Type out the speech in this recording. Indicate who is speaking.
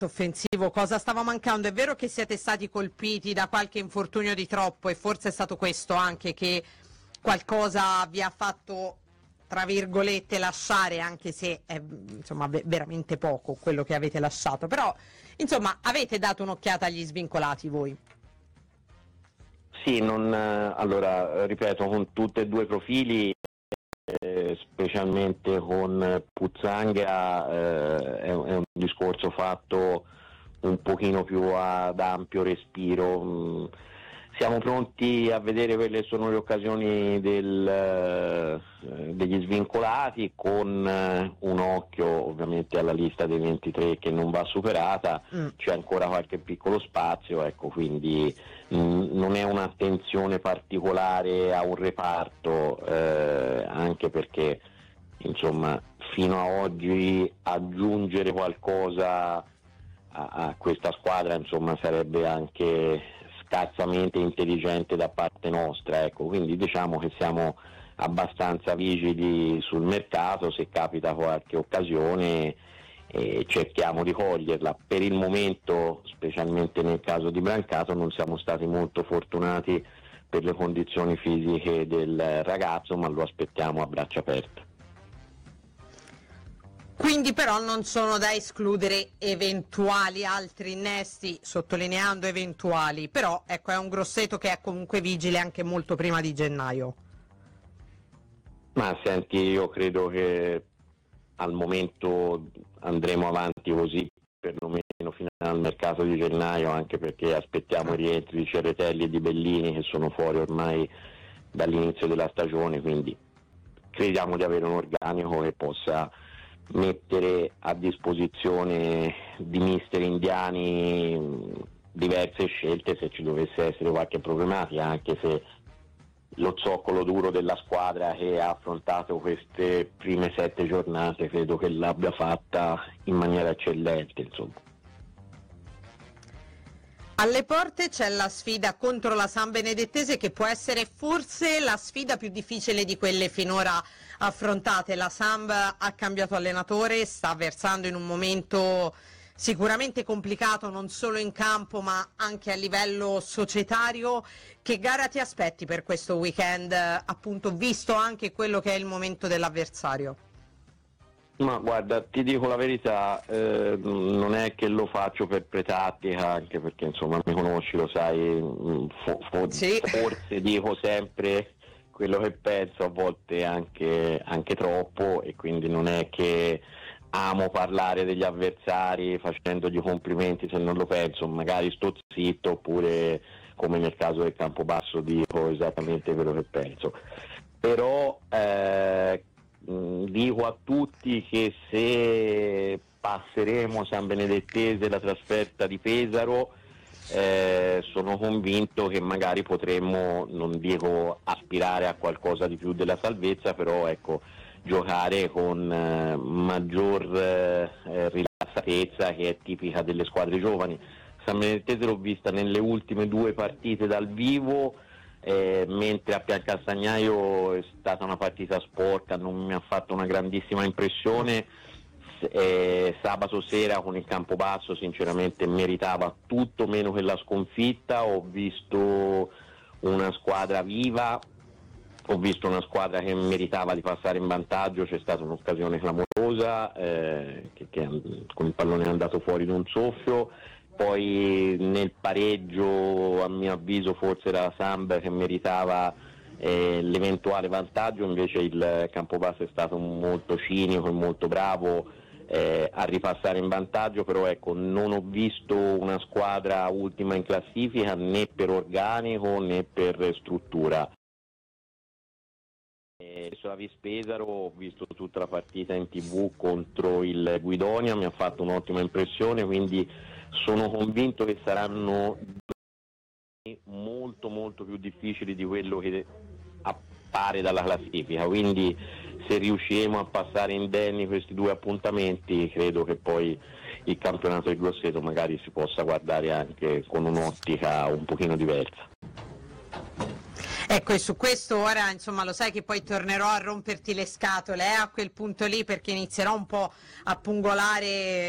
Speaker 1: offensivo, cosa stava mancando? È vero che siete stati colpiti da qualche infortunio di troppo e forse è stato questo anche che qualcosa vi ha fatto, tra virgolette, lasciare, anche se è insomma veramente poco quello che avete lasciato, però insomma avete dato un'occhiata agli svincolati voi?
Speaker 2: Sì, allora ripeto, con tutti e due i profili, specialmente con Puzzanghera, è un discorso fatto un pochino più ad ampio respiro. Siamo pronti a vedere quelle che sono le occasioni degli svincolati, con un occhio ovviamente alla lista dei 23 che non va superata. C'è ancora qualche piccolo spazio, ecco, quindi non è un'attenzione particolare a un reparto, anche perché insomma fino a oggi aggiungere qualcosa a questa squadra insomma sarebbe anche scarsamente intelligente da parte nostra, ecco, quindi diciamo che siamo abbastanza vigili sul mercato, se capita qualche occasione cerchiamo di coglierla. Per il momento, specialmente nel caso di Brancato, non siamo stati molto fortunati per le condizioni fisiche del ragazzo, ma lo aspettiamo a braccia aperte.
Speaker 1: Quindi però non sono da escludere eventuali altri innesti, sottolineando eventuali, però ecco, è un Grosseto che è comunque vigile anche molto prima di gennaio.
Speaker 2: Ma senti, io credo che al momento andremo avanti così perlomeno fino al mercato di gennaio, anche perché aspettiamo i rientri di Cerretelli e di Bellini che sono fuori ormai dall'inizio della stagione, quindi crediamo di avere un organico che possa mettere a disposizione di mister indiani diverse scelte se ci dovesse essere qualche problematica, anche se lo zoccolo duro della squadra che ha affrontato queste prime 7 giornate credo che l'abbia fatta in maniera eccellente, insomma.
Speaker 1: Alle porte c'è la sfida contro la San Benedettese, che può essere forse la sfida più difficile di quelle finora affrontate. La Samb ha cambiato allenatore, sta versando in un momento sicuramente complicato non solo in campo ma anche a livello societario. Che gara ti aspetti per questo weekend, appunto visto anche quello che è il momento dell'avversario?
Speaker 2: Ma guarda, ti dico la verità, non è che lo faccio per pretattica, anche perché insomma mi conosci, lo sai,
Speaker 1: Sì.
Speaker 2: forse dico sempre quello che penso, a volte anche troppo, e quindi non è che amo parlare degli avversari facendogli complimenti se non lo penso, magari sto zitto, oppure come nel caso del Campobasso dico esattamente quello che penso. Però dico a tutti che se passeremo San Benedettese la trasferta di Pesaro, sono convinto che magari potremmo, non dico aspirare a qualcosa di più della salvezza, però ecco, giocare con maggior rilassatezza, che è tipica delle squadre giovani. San Benedettese l'ho vista nelle ultime 2 partite dal vivo, mentre a Piancastagnaio è stata una partita sporca, non mi ha fatto una grandissima impressione. Sabato sera con il Campobasso sinceramente meritava tutto meno che la sconfitta. Ho visto una squadra viva, ho visto una squadra che meritava di passare in vantaggio, c'è stata un'occasione clamorosa che con il pallone è andato fuori d'un soffio. Poi nel pareggio a mio avviso forse era la Samb che meritava l'eventuale vantaggio, invece il Campobasso è stato molto cinico e molto bravo a ripassare in vantaggio, però ecco, non ho visto una squadra ultima in classifica né per organico né per struttura. Sulla Vis Pesaro ho visto tutta la partita in TV contro il Guidonia, mi ha fatto un'ottima impressione, quindi sono convinto che saranno molto molto più difficili di quello che appare dalla classifica, quindi se riusciremo a passare indenni questi 2 appuntamenti credo che poi il campionato di Grosseto magari si possa guardare anche con un'ottica un pochino diversa.
Speaker 1: Ecco, e su questo ora insomma lo sai che poi tornerò a romperti le scatole a quel punto lì, perché inizierò un po' a pungolare